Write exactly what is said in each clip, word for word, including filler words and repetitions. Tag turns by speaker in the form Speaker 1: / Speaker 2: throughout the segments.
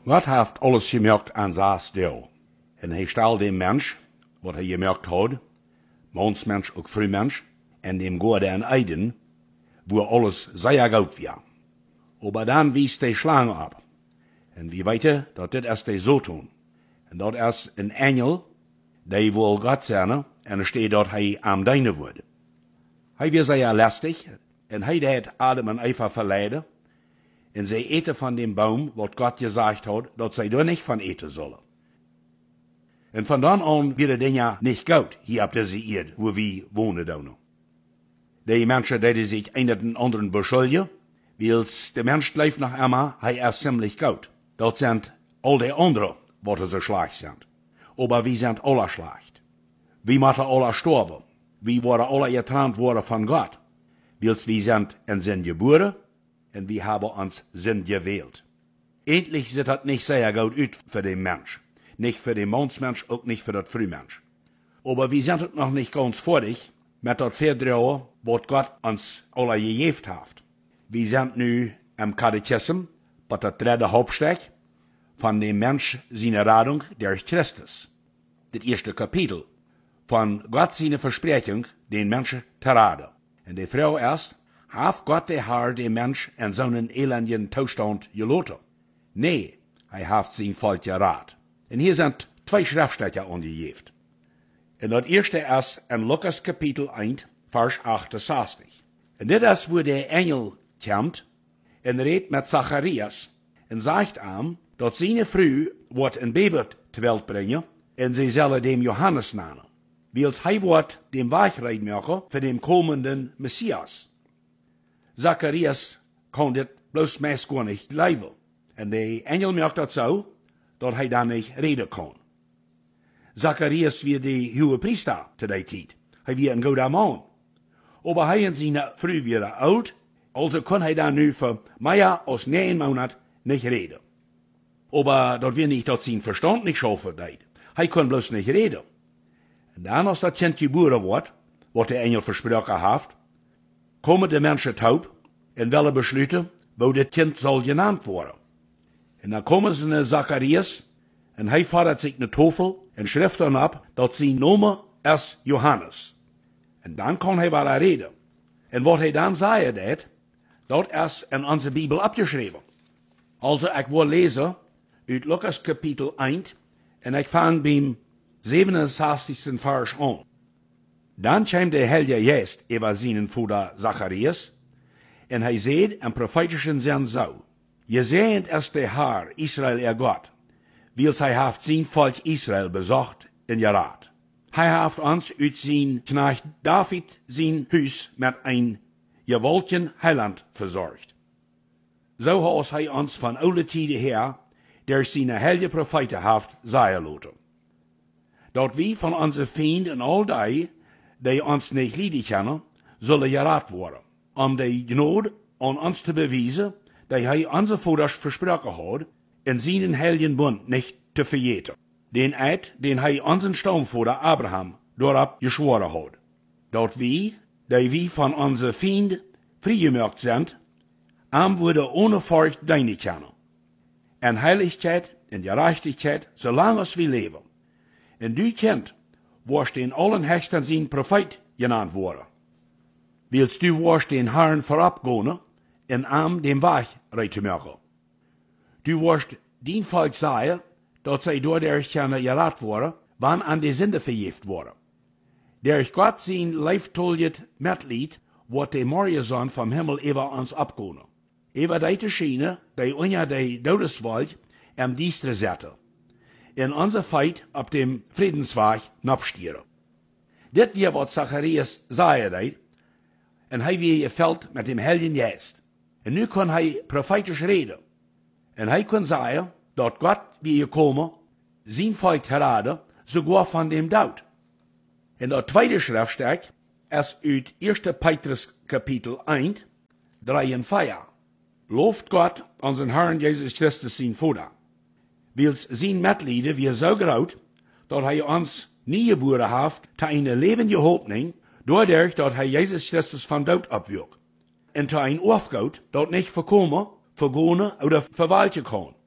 Speaker 1: Gott heeft alles gemaakt aan zijn stil. En hij stelt dem Mensch, wat hij gemaakt had, Mannsmensch ook Frühmensch, en dem Gode en Eiden, wo alles sehr gut war. Aber dann wies die Schlange ab. En wir weten dat dit is de zo tun. En dat is een engel, die wil Gott zijn, en er steht dat hij am deine wordt. Hij was sehr lästig, en hij deed Adam en Eva verleiden, en zij eten van dem Baum, wat Gott gesagt hat, dat zij er nicht von eten sollen. En van dan aan werden dingen nicht gut, hier op deze Erde, wo wir wohnen da noch. Die Menschen, die sich einer den anderen beschuldigen, weil der Mensch lebt noch einmal, hij ist ziemlich gut. Dat sind all die anderen, wat so schlecht sind. Aber wir sind alle schlecht. Wir müssen alle sterben. Wir worden alle getrennt worden von Gott. Weil wir sind in Sinn geboren, und wir haben uns Sinn gewählt. Endlich sieht das nicht sehr gut aus für den Mensch. Nicht für den Mannsmensch, auch nicht für das Frühmensch. Aber wir sind noch nicht ganz fertig mit das Vertrauen, was Gott uns alle gegeben hat. Wir sind nu im Katechismus, bei der dritte Hauptstück von dem Mensch seine Radung durch Christus. Das erste Kapitel von Gott seine Versprechung, den Menschen zu raten. Und die Frau erst, hat Gott der Herr den Mensch in so einen elenden Zustand gelassen? Nee, er hat sein Volk geraten. Und hier sind zwei Schriftstücke angegeben. Und das erste ist in Lukas Kapitel eins, Vers achtundsechzig. Und das ist, wo der Engel kommt und redet mit Zacharias und sagt ihm, dass seine Frau wird ein Baby zur Welt bringen und sie sollen dem Johannes nennen. Weil er wird dem Weg machen für den kommenden Messias. Zacharias kann das bloß meist gar nicht leben. Und der Engel macht das so, dass er dann nicht reden kann. Zacharias wird der hohe Priester zu der Zeit. Er wird ein guter Mann. Aber er und seine Frau werden alt, also kann er dann nu für mehr als neun Monate nicht reden. Aber das wird nicht, dass sein Verstand nicht schaffen wird. Er kann bloß nicht reden. Und dann, als das Kind geboren wird, was der Engel versprochen hat, kommen die Menschen taub und wollen beschließen, wo das Kind soll genannt werden. Und dann kommen sie nach Zacharias und er fordert sich eine Tafel und schreibt dann ab, dass sein Name ist Johannes. Und dann kann er weiter reden. Und was er dann sagt, das, das ist in unserer Bibel abgeschrieben. Also, ich will lesen aus Lukas Kapitel eins und ich fange beim siebenundsechzigsten Vers an. Dann kam der Heilige Geist über seinen Vater Zacharias und er sieht im prophetischen Sinn so: Gesegnet ist der Herr, Israel ihr Gott, weil er haft sein Volk Israel besucht und gerat. Er haft uns aus sein Knecht David sein Haus mit ein gewaltigen Heiland versorgt. So hat er uns von alle Tiden her, der seine heilige Propheten haft sagen lassen. Dort wir von unseren Feinden all die, die uns nicht lieben können, sollen gerat werden, um die Gnade an uns zu beweisen, die er unser Vater versprochen hat, in seinen heiligen Bund nicht zu verjäten. Den Eid, den er unseren Stammvater Abraham dort geschworen hat. Dort wir, die wir von unseren Feinden freigemacht sind, am würde ohne Furcht deine kennen. In Heiligkeit, in Gerechtigkeit, solange wir leben. Und du Kind, wirst den allen Höchsten sein Prophet genannt worden. Willst du wirst den Herrn vorabgehen, in am dem Weg reiten machen. Du wirst den Volk sagen, dass sie durch der Kerne gerat worden, wann an die Sünde vergift worden. Der Gott sein leiftolget Mitglied, wird der Morgensohn vom Himmel über uns abgehen. Über die Schiene, die unter die Todeswelt am Diestre setzte. In unser Feit ab dem Friedensweg abstieren. Dit wir was Zacharias sagen, und er wird gefällt mit dem Heiligen Geist. Und nu kann er prophetisch reden. Und er kann sagen, dass Gott wie gekommen, sein Volk gerade, sogar von dem Tod. In der zweite Schriftstück ist aus ersten Petrus Kapitel eins, drei und vier. Lobt Gott unseren Herrn Jesus Christus sein Vater. Weil sein Mitglieder wir so groß, dass er uns nie geboren hat, zu einer lebenden Hoffnung, dadurch, dass er Jesus Christus vom Tod abwirkt. Und zu einem Aufgaut, das nicht verkommen, vergehen oder verwalten kann.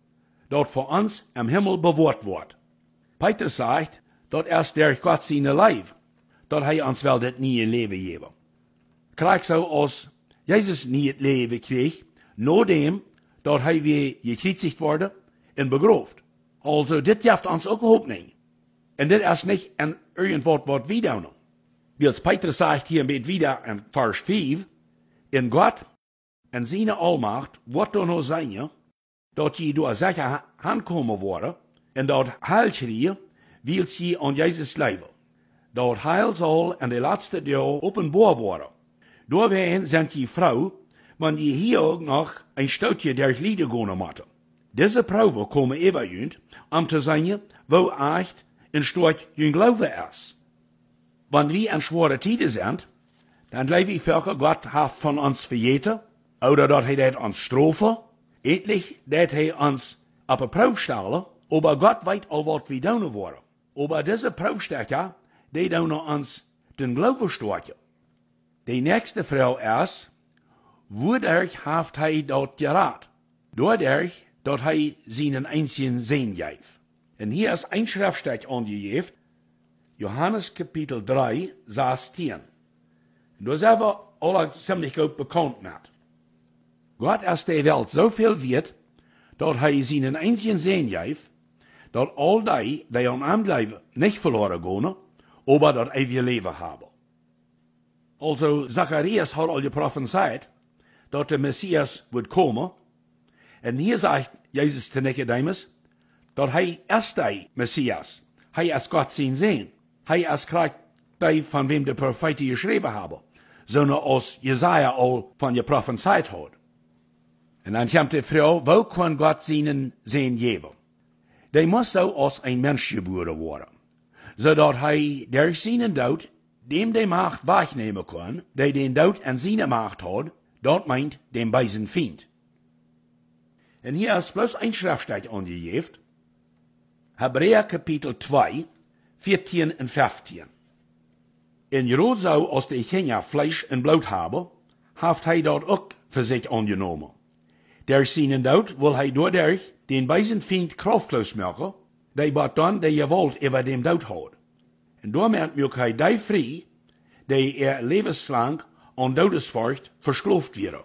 Speaker 1: dort für uns im Himmel bewahrt wird. Petrus sagt, dort erst durch Gott seine Leib, dort hij uns wel das nieuwe Leben geben. Krijg so als Jesus nie het Leben kreeg, nur dem, dort hij weer gekreuzigt worden en begrooft. Also, dit jaft ons ook hoop niet. En dit is niet een irgendwas wat we doen. Wie als Petrus sagt hier mit wieder in Vers vijf, in Gott en zijn Allmacht wordt er nog zijn, dat je door zich aankomen worden, en dat heil schreeuwen, wil je aan Jezus leven. Dat heil zal in de laatste dag openbaar worden. Doorheen zijn die vrouw, want die hier ook nog een stootje durch Lieden gaan moeten. Deze proeven komen even om te zeggen, wo echt een stoot je geloof is. Wanneer we in schwere tijden zijn, dan leven we voor Gott heeft van ons vergeten, oder dat hij dat ons strafen, endlich dat hij ons op een proef stellen, aber Gott weet al wat we doen worden. Aber deze proefstekker, die doen ons den geloof stootje. De nächste vrouw is, wodurch heeft hij dat geraad? Doordat dat hij zijn einzigen Sinn geeft. En hier is een schriftstück aangegeven, Johannes Kapitel drei, Vers tien. Da zijn we alle ziemlich goed bekannt met. Gott is de Welt zoveel wert, dat hij zijn einzigen Sinn geeft, dat al die, die aan hem leven, niet verloren gaan, aber dat eeuwige leven hebben. Also, Zacharias had al geprophezeit, dat de Messias wordt komen, en hier zegt Jezus te Nicodemus, dat hij is de Messias. Hij is God zijn Sinn. Hij is krijgt die van wem de profeten geschreven hebben, zoals als Jesaja al van je prophezeit had. En dan komt de vrouw, wo kan God zijn Sinn geven? Die moet zo als een mens geboren worden, zodat hij durch zijn dood dem de macht wegnemen kan, die den dood en zijn macht had, dat meint dem beisen Feind. En hier is bloß ein Schriftstück angegeven, Hebräer Kapitel zwei, veertien en vijftien. En Jerod zou als de Kinder Fleisch en Blut hebben, heeft hij dat ook voor zich aangenomen. Durch zijn dood wil hij doordat den beisen Feind kraftlos maken, die wat dan de gewalt over dem dood houdt. En daarmee maakt hij die vrij, die er levenslang aan dodesvrucht verskloofd werden.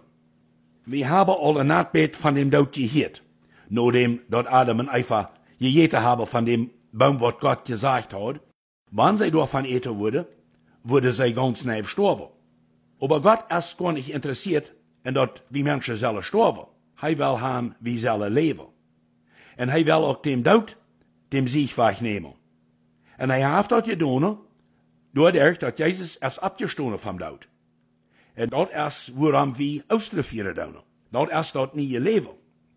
Speaker 1: We hebben al een nachtbed van dem dood gehoord, nadat dat Adam en Eva gegeten hebben van dem Baum, wat Gott gezegd had. Wanneer zij daarvan eten worden, worden zij ganz neu sterven. Aber Gott is gar nicht interessiert in dat wie mensen zullen sterven. Hij wil haben, wie zullen leven. En hij wil ook dem dood, dem Sieg wegnemen. En hij heeft dat gedaan, doordat dat Jezus is abgestoßen vom dood. En dat is waarom we ausgeführt doen. Dat is dat nieuwe leven.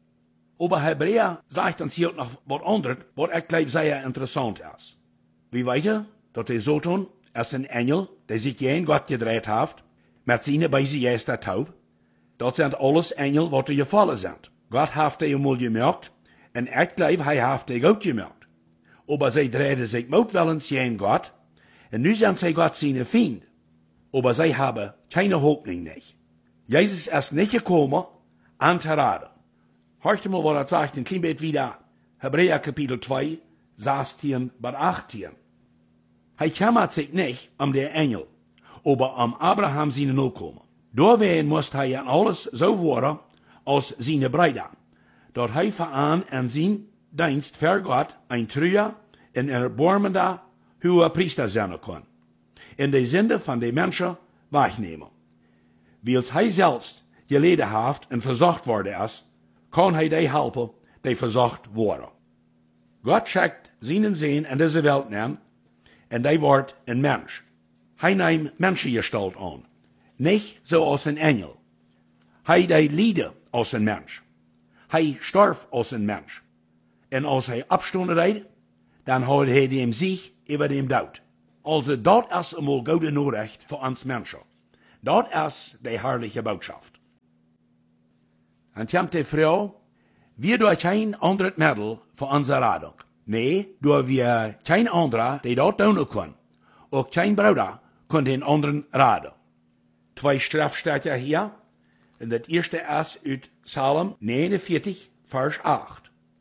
Speaker 1: Aber Hebräer sagt uns hier noch wat anderes, wat ik gleich sehr interessant is. We weten dat de Satan is een engel, die zich geen Gott gedreht heeft, met zijn bijzijste taub. Dat zijn alles engel wat er gevallen zijn. Gott heeft die eenmaal gemerkt, en ik geloof hij heeft die ook gemerkt. Aber zij drehten zich ook wel eens geen Gott, en nu zijn zij Gott zijn vriend. Aber zij hebben keine Hoffnung nicht. Jezus is niet gekomen aan te raden. Hört mal, was er sagt, ein klein bisschen wieder, Hebräer Kapitel zwei, sechzehn bis achtzehn. Hij kümmert sich nicht um den Engel, aber um Abraham seine Nachkommen. Doorheen moest hij an alles so worden als seine Brüder, dat hij veraan en zijn dienst voor Gott ein treuer en erbarmender hoher Priester zijn kon, en de Sünde van de Menschen wegnemen. Wils hij zelfs geleden heeft en verzocht worden is, kan hij die helpen die verzocht worden. Gott schickt seinen Sinn in deze Welt nemen, en die wordt een mens. Hij neemt Menschengestalt aan, niet zoals een engel. Hij die lieden als een mens. Hij starf als een mens. En als hij opstonden deed, dan houdt hij dem zich over dem dood. Also dat is eenmaal goede Nachricht voor ons mensen. Dat is de herrliche Botschaft. En komt de vrouw, wir door geen ander middel voor onze Radung. Nee, door wir geen andere die dat doen kunnen. Ook geen broeder kan den anderen raden. Twee Schriftstücke hier. En dat eerste is uit Psalm negenenveertig, vers acht.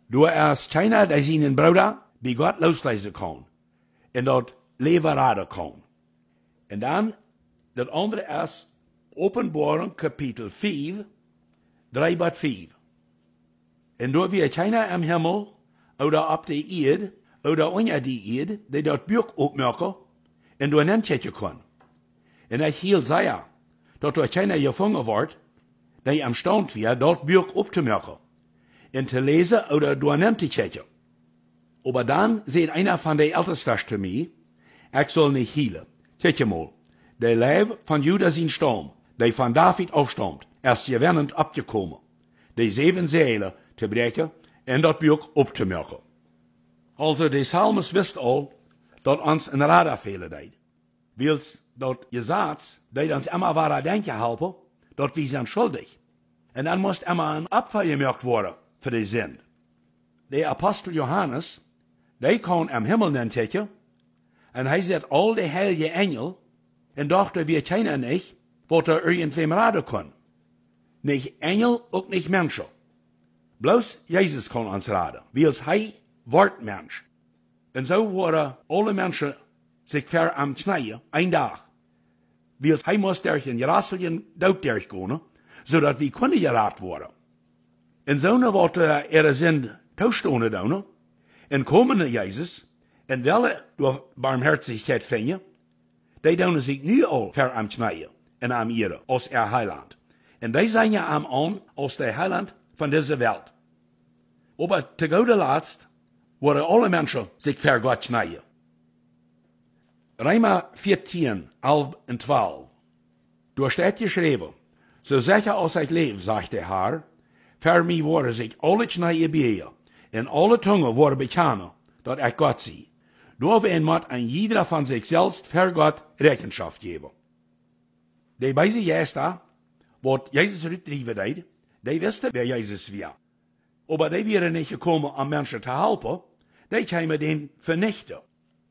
Speaker 1: Du erst keiner, der seinen Bruder bei Gott loslesen kann. Und dort leveraden kann. Und dann, das andere ist Openbarung Kapitel vijf, drei bis vijf. Und da wird keiner am Himmel oder auf der Erde oder unter der Erde, der dort Buch aufmachen und du nicht checken kann. Und ich hielt sehr, dass dort keiner gefangen wird, der am Stand wird, dort Buch aufzumachen und zu lesen oder du nicht zu checken. Aber dann sieht einer von den Ältesten zu mir, ich soll nicht hielen. Check mal, der Leib von Judas in Stamm, der von David aufstammt, ist gewennend abgekommen, die sieben Seelen zu brechen und das Buch aufzumachen. Also, der Psalmist wisst all, dass uns ein Radar fehlen deed. Wils dat je zaad, dat ons immer ware denken helpen, dat we zijn schuldig. En dan moest immer een Opfer gemaakt worden voor de zin. De apostel Johannes, die kon am Himmel nenteken, en hij zet al de heilige engel, en dachte wir keiner nicht, wat er irgendwem raden kon. Nicht Engel, ook nicht Menschen. Bloß Jesus kon ons raden, wils hij wordt Mensch. En zo worden alle Menschen sich ver am Schneien, ein Tag. Wils hij moest durch in Jerusalem dood durchgehen, zodat wir kunnen geraad worden. En zo wat uh, er zijn toestanden doen, en komende Jezus, en wel door barmherzigheid vinden, die doen zich nu al ver am Schneien en am Ere, als er Heiland. En die zijn ja am aan als de Heiland van deze wereld. Aber te gode laatst worden alle Menschen sich ver Gott schneien. Römer vierzehn, elf und zwölf. Door steht geschreven, so sicher als ich lebe, sagt der Herr, für mich worden sich alle schneien beheer, en alle Zungen worden bekennen, dat ich Gott zie. Door we moet ein jeder von sich selbst für Gott Rechenschaft geben. Die beise Gäste, wat Jesus uitdrieven deed, die wisten wer Jesus war. Aber die wären nicht gekommen, um Menschen zu helfen, die kämen den vernichten.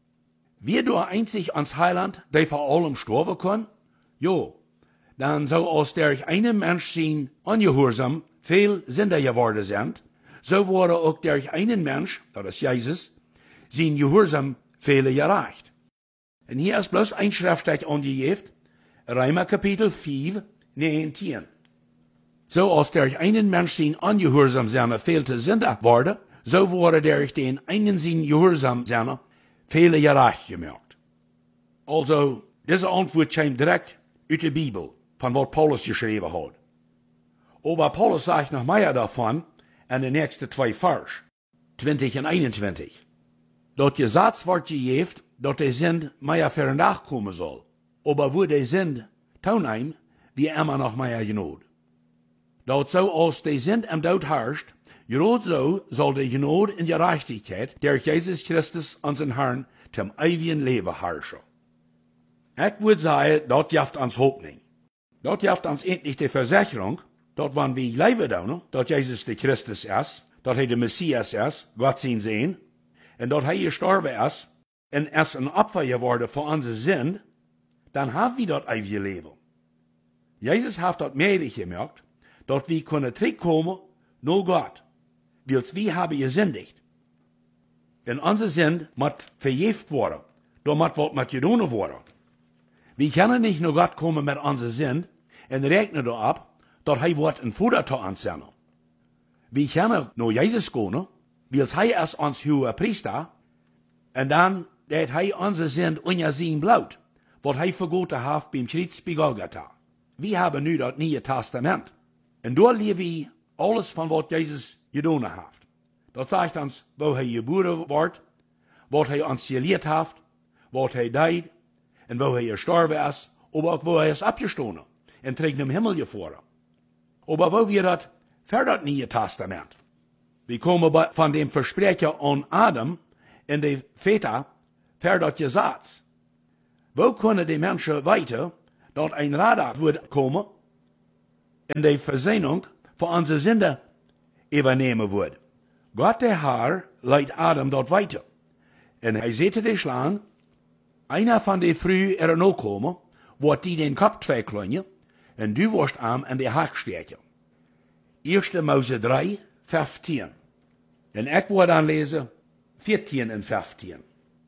Speaker 1: Wir du einzig ans Heiland, der vor allem sterben kann? Jo, dann so als der einen Mensch sein ungehorsam viel Sünder geworden sind, so wurde auch der einen Mensch, das ist Jesus, sein Gehorsam viele gereicht. Und hier ist bloß ein Schriftstück angegeben, Römer Kapitel fünf, neunzehn. So als der einen Mensch sein ungehorsam seiner fehlte Sünder wurde, so wurde der den einen sein Gehorsam seiner viele gerecht gemacht. Also, diese Antwort kommt direkt aus der Bibel, von was Paulus geschrieben hat. Aber Paulus sagt noch mehr davon in den nächsten zwei Vers, zwanzig und einundzwanzig. Dort gesagt wird gegeben, dass der Sinn mehr für nachkommen soll. Aber wo der Sinn teilnehmen, wie immer noch mehr Genot. Dort so als der Sinn am Tod herrscht, gerade so soll der Genot in Gerechtigkeit der Jesus Christus unseren Herrn zum ewigen Leben herrschen. Ich würde sagen, dort jaft uns Hoffnung. Dort jaft uns endlich die Versicherung, dort wann wir leben tun, dort Jesus der Christus ist, dort er der Messias ist, Gott sein Sehen, und dort er gestorben ist, und es ein Opfer geworden für unsere Sinn, dann haben wir dort ewige Leben. Jesus hat dort möglich gemacht, dort wir können zurückkommen, nur Gott, weil wir haben gesündigt. Und unser Sinn muss verjährt worden, da muss was mit getan worden. Wir können nicht nur Gott kommen mit unserem Sinn und rechnen da ab, dass er wird ein Futter zu uns senden. Wir können nur Jesus gehen, weil er ist uns hoher Priester, und dann, dass er unser Sinn ungesehen bleibt, was er vergoten hat beim Kreuz bei Golgatha. Wir haben nu das Neue Testament. Und dort leben wir alles von was Jesus getan hat. Das sagt uns, wo er geboren wird, was er uns gelehrt hat, was er deed, und wo er gestorben ist, aber auch wo er ist abgestanden und trägt im Himmel gefahren. Aber wo wir das für das Neue Testament? Wir kommen von dem Versprechen an Adam in die Väter für das Gesetz. Wo können die Menschen weiter, dort ein Radar wird kommen, in die Versöhnung von unseren Sünden übernehmen wird? Gott der Herr leitet Adam dort weiter. Und er sagte die Schlange, einer von den früh er noch kommen, wird die den Kopf zweikleinen, und du wirst am an die Hack stecken. erster Mose drei, fünfzehn. En ik word dan lezen veertien en vijftien.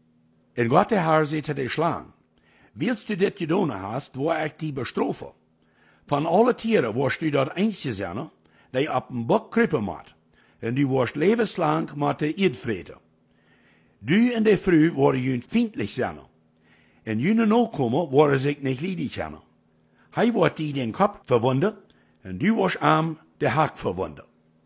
Speaker 1: En Gott der Herr zei te de slang, willst du dit gedaan hast, wo ik die bestrafe? Van alle tieren worst du dat eentje zijn, die op een bok kruipen moet, en du worst levenslang moet de eed vreten. Du en de vrouw worden je vriendelijk zijn, en jullie nakomen worden zich niet liedig zijn. Hij wordt die den kop verwonden, en du worst am de haak verwonden.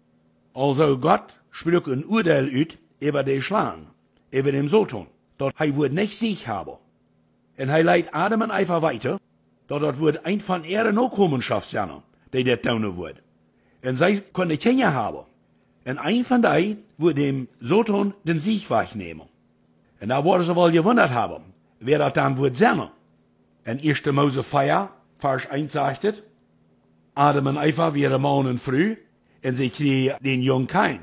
Speaker 1: Also Gott sprak een oordeel uit over de slang, over dem Satan, dat hij wordt niet zich hebben. En hij leidt Adam en Eva weiter, dat dat wordt een van ihre nakomenschaft zijn, die dat doen wordt. En zij kunnen kinderen hebben. En een van die wordt dem Satan den Sieg wegnemen. En daar worden ze wel gewundert hebben, wer dat dan wordt zijn. En eerste Mose vier, vers één zegt het, Adam en Eva waren man en vrouw, en ze kregen den jong Kain.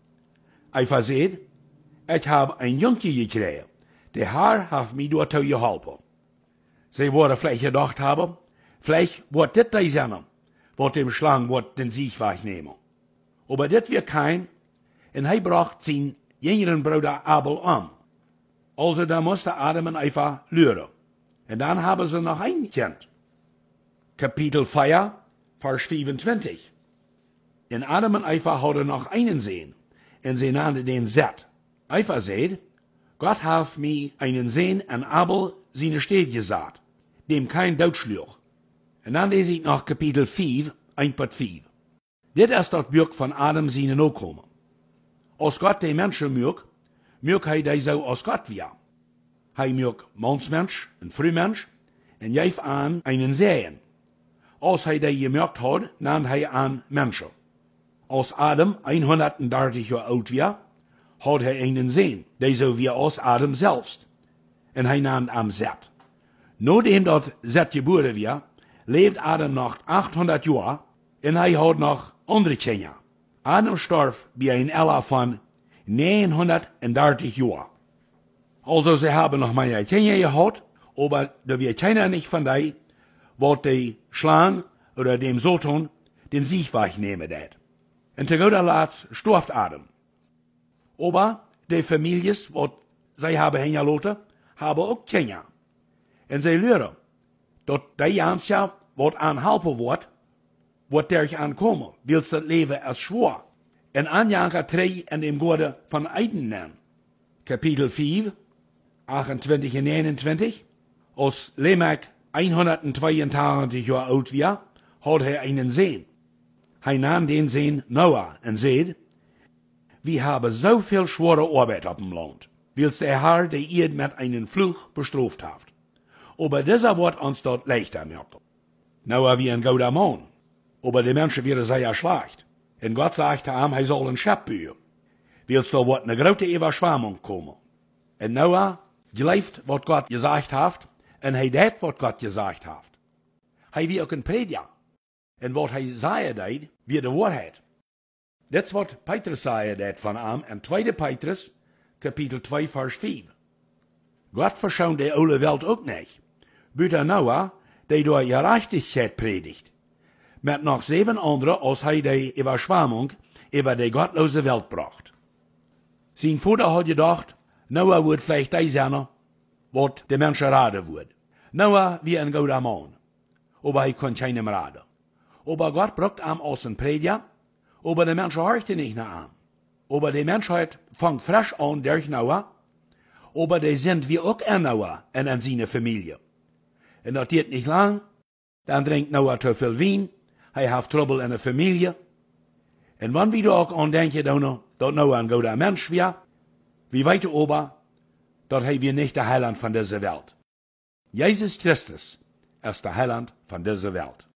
Speaker 1: Eva zei, ik heb een jongje gekregen, de Herr heeft mij door te geholpen. Zij worden vielleicht gedacht hebben, vielleicht wordt dit die zijn, wat dem Schlang wordt den Sieg wegnemen. Aber dit weer Kain, en hij bracht zijn jüngeren Bruder Abel om. Also da musste Adam en Eva leren. En dan hebben ze nog een kind. Kapitel vier, vers vijfentwintig. En Adam en Eva hadden nog einen Sehen, en ze nannten den Zet. Eva zei, Gott heeft mij einen Sehen en Abel zijn steed gezaad, dem kein dood sloeg. En dan lees ik nog kapitel vijf, één tot vijf. Dit is dat buik van Adam zijn nakomen. Als Gott de mensen mögt, mögt hij die zo als Gott weer. Hij mögt mansmensch, een vrouwmensch, en geeft aan einen Sehen. Als hij die gemerkt had, nam hij aan mensen. Als Adam honderddertig jaar oud was, had hij einen Sehen, die zo wie als Adam zelfs. En hij nam aan Zet. Nadat dat Zet geboren was, leefde Adam nog achthonderd jaar, en hij had nog andere kinderen. Adam starf bij een Ella van negenhonderddertig jaar. Also ze hebben nog maar kinderen gehad, aber da wir keiner nicht von die, wat de Schlang oder dem Satan den Sieg wegnehmen dat. En te guter laatst storft Adam. Aber de families, wat zij hebben hingelaten, hebben ook kinderen. En zij leren, dat die jansia wat aanhelpen wordt, wordt derg aankomen, wils dat leven als schwaar. En aanjanker drie en dem Gorde van Eiden nemen. Kapitel vier, achtentwintig en negenentwintig. Als Lamech honderdtweeëntwintig jaar oud was, had hij einen Sehen. Hij nam den Sehen Noah en zei, we hebben zoveel schwere Arbeit op dem Land, wils der Herr de Erde met einen Fluch bestraft heeft. Aber dieser wordt ons dat leichter merken. Noah wie ein guter Mann, aber die Menschen werden sehr schlecht. En Gott sagte ihm, hij soll ein Schep bouwen. Wils da wordt eine grote Überschwemmung komen. En Noah geloofd wat Gott gesagt heeft, en hij deed wat Gott gesagt heeft. Hij wie ook een prediger. En wat hij zei deed, wie de waarheid. Dit is wat Petrus zei deed van hem in tweede Petrus, kapitel twee, vers vijf. Gott verschoont de oude Welt ook niet. Buiten Noah, die door gerechtigheid predigt. Met nog zeven anderen als hij de Überschwemmung über de gottloze Welt bracht. Zijn vader had gedacht, Noah wordt vielleicht die zijn, wat de mensen raden wordt. Noah wie een guter man, aber hij kon keinem raden. Aber Gott bracht hem als een prediger, aber de mensen horchten niet naar hem. Aber de mensheid fangt frisch aan durch Noah, aber die sind wie ook an Noah en an seine Familie. En dat duurt niet lang, dan drinkt Noah te veel wien, hij heeft trouble in de familie. En wanneer we er ook aan denken dat Noah een guter mens was, wie weten aber, dat hij weer niet de heiland van deze Welt. Jezus Christus is de heiland van deze Welt.